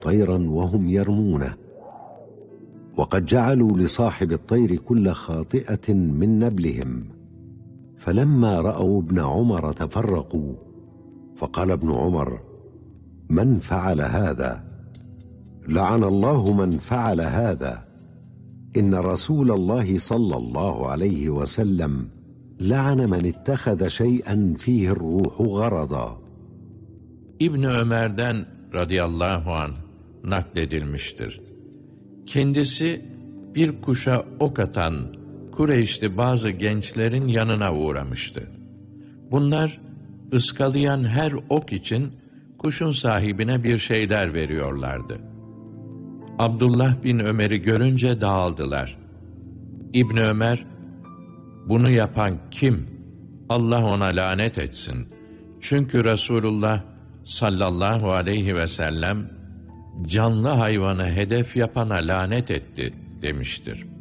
طيرا وهم يرمونه، وقد جعلوا لصاحب الطير كل خاطئة من نبلهم. فلما رأوا ابن عمر تفرقوا، فقال ابن عمر: من فعل هذا؟ لعن الله من فعل هذا، إن رسول الله صلى الله عليه وسلم لعن من اتخذ شيئا فيه الروح غرضا. İbn Ömer'den radıyallahu anh nakledilmiştir. Kendisi bir kuşa ok atan Kureyşli bazı gençlerin yanına uğramıştı. Bunlar ıskalayan her ok için kuşun sahibine bir şeyler veriyorlardı. Abdullah bin Ömer'i görünce dağıldılar. İbn Ömer, bunu yapan kim? Allah ona lanet etsin. Çünkü Resulullah sallallahu aleyhi ve sellem canlı hayvanı hedef yapana lanet etti demiştir.